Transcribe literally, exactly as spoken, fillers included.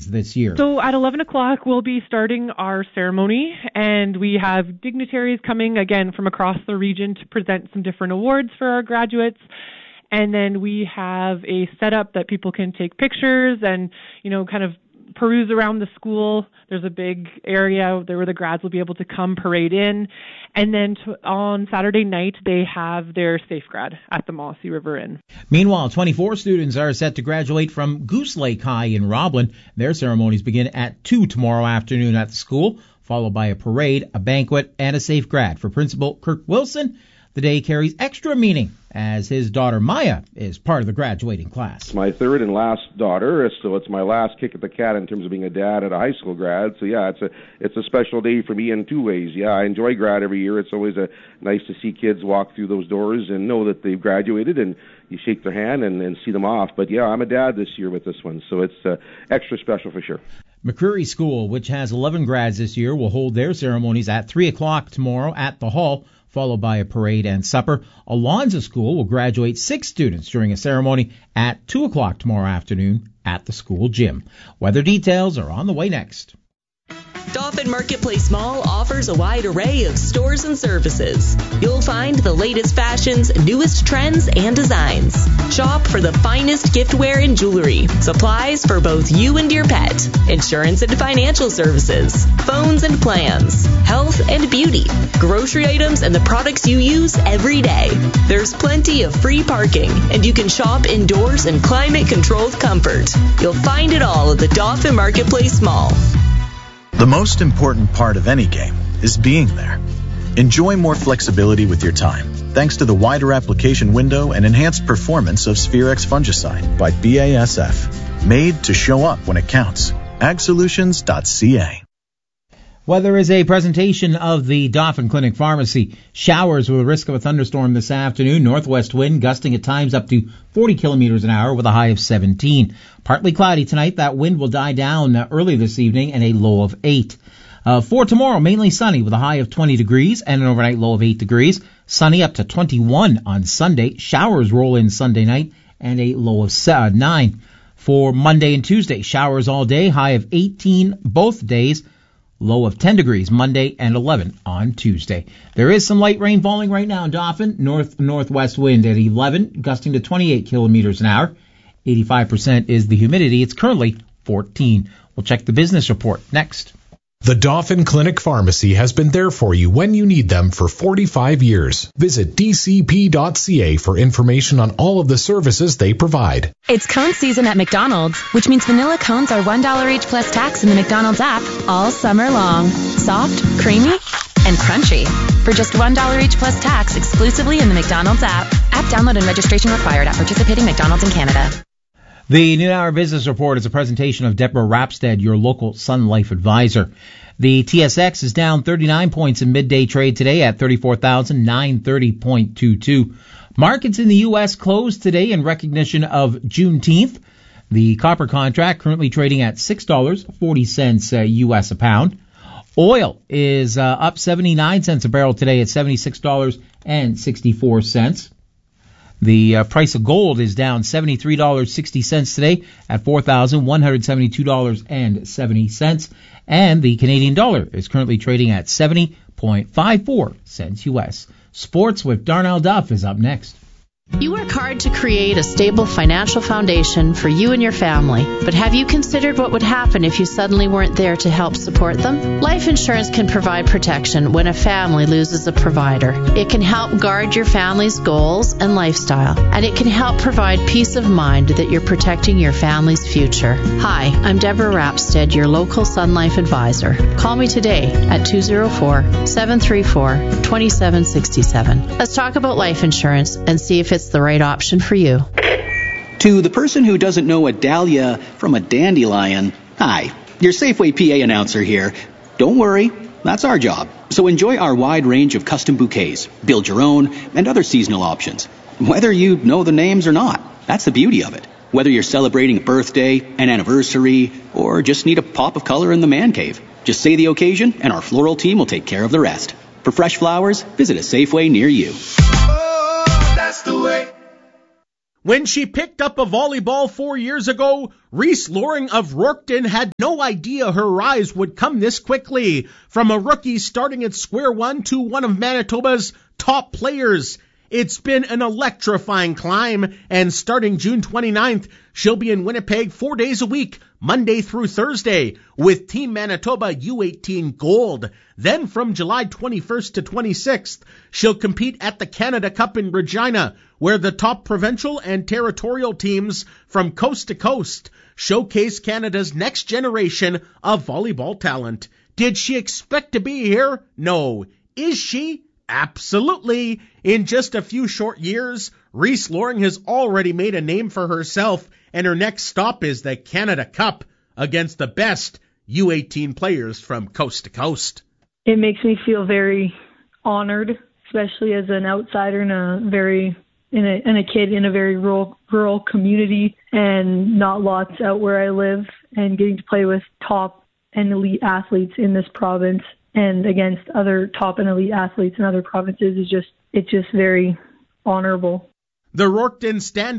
this year? So at eleven o'clock, we'll be starting our ceremony, and we have dignitaries coming, again, from across the region to present some different awards for our graduates. And then we have a setup that people can take pictures and, you know, kind of peruse around the school. There's a big area there where the grads will be able to come parade in. And then to, on Saturday night, they have their Safe Grad at the Mossy River Inn. Meanwhile, twenty-four students are set to graduate from Goose Lake High in Roblin. Their ceremonies begin at two tomorrow afternoon at the school, followed by a parade, a banquet, and a Safe Grad. For Principal Kirk Wilson, the day carries extra meaning as his daughter Maya is part of the graduating class. It's my third and last daughter, so it's my last kick at the cat in terms of being a dad at a high school grad. So yeah, it's a it's a special day for me in two ways. Yeah, I enjoy grad every year. It's always a nice to see kids walk through those doors and know that they've graduated, and you shake their hand and, and see them off. But yeah, I'm a dad this year with this one, so it's uh, extra special for sure. McCreary School, which has eleven grads this year, will hold their ceremonies at three o'clock tomorrow at the hall, followed by a parade and supper. Alonza School will graduate six students during a ceremony at two o'clock tomorrow afternoon at the school gym. Weather details are on the way next. Dauphin Marketplace Mall offers a wide array of stores and services. You'll find the latest fashions, newest trends, and designs. Shop for the finest giftware and jewelry, supplies for both you and your pet, insurance and financial services, phones and plans, health and beauty, grocery items, and the products you use every day. There's plenty of free parking, and you can shop indoors in climate-controlled comfort. You'll find it all at the Dauphin Marketplace Mall. The most important part of any game is being there. Enjoy more flexibility with your time thanks to the wider application window and enhanced performance of Spherex fungicide by B A S F. Made to show up when it counts. ag solutions dot c a. Weather is a presentation of the Dauphin Clinic Pharmacy. Showers with a risk of a thunderstorm this afternoon. Northwest wind gusting at times up to forty kilometers an hour with a high of seventeen. Partly cloudy tonight. That wind will die down early this evening and a low of eight. Uh, for tomorrow, mainly sunny with a high of twenty degrees and an overnight low of eight degrees. Sunny up to twenty-one on Sunday. Showers roll in Sunday night and a low of nine. For Monday and Tuesday, showers all day, high of eighteen both days. Low of ten degrees Monday and eleven on Tuesday. There is some light rain falling right now in Dauphin. North-northwest wind at eleven, gusting to twenty-eight kilometers an hour. eighty-five percent is the humidity. It's currently fourteen. We'll check the business report next. The Dauphin Clinic Pharmacy has been there for you when you need them for forty-five years. Visit d c p dot c a for information on all of the services they provide. It's cone season at McDonald's, which means vanilla cones are one dollar each plus tax in the McDonald's app all summer long. Soft, creamy, and crunchy. For just one dollar each plus tax exclusively in the McDonald's app. App download and registration required at participating McDonald's in Canada. The Noon Hour Business Report is a presentation of Deborah Rapstead, your local Sun Life advisor. The T S X is down thirty-nine points in midday trade today at thirty-four thousand nine hundred thirty point two two. Markets in the U S closed today in recognition of Juneteenth. The copper contract currently trading at six dollars and forty cents uh, U S a pound. Oil is uh, up seventy-nine cents a barrel today at seventy-six dollars and sixty-four cents. The uh, price of gold is down seventy-three dollars and sixty cents today at four thousand one hundred seventy-two dollars and seventy cents. And the Canadian dollar is currently trading at seventy point five four cents U S. Sports with Darnell Duff is up next. You work hard to create a stable financial foundation for you and your family, but have you considered what would happen if you suddenly weren't there to help support them? Life insurance can provide protection when a family loses a provider. It can help guard your family's goals and lifestyle, and it can help provide peace of mind that you're protecting your family's future. Hi, I'm Deborah Rapstead, your local Sun Life advisor. Call me today at two oh four, seven three four, two seven six seven. Let's talk about life insurance and see if it's the right option for you. To the person who doesn't know a dahlia from a dandelion, hi, your Safeway P A announcer here. Don't worry, that's our job. So enjoy our wide range of custom bouquets, build your own, and other seasonal options. Whether you know the names or not, that's the beauty of it. Whether you're celebrating a birthday, an anniversary, or just need a pop of color in the man cave, just say the occasion and our floral team will take care of the rest. For fresh flowers, visit a Safeway near you. That's the way. When she picked up a volleyball four years ago, Reese Loring of Rourketon had no idea her rise would come this quickly. From a rookie starting at square one to one of Manitoba's top players. It's been an electrifying climb, and starting June twenty-ninth, she'll be in Winnipeg four days a week, Monday through Thursday, with Team Manitoba U eighteen Gold. Then from July twenty-first to twenty-sixth, she'll compete at the Canada Cup in Regina, where the top provincial and territorial teams from coast to coast showcase Canada's next generation of volleyball talent. Did she expect to be here? No. Is she? Absolutely. In just a few short years, Reese Loring has already made a name for herself, and her next stop is the Canada Cup against the best U eighteen players from coast to coast. It makes me feel very honored, especially as an outsider and a very and a, and a kid in a very rural rural community, and not lots out where I live, and getting to play with top and elite athletes in this province and against other top and elite athletes in other provinces is just, it's just very honorable. The Rourketon stand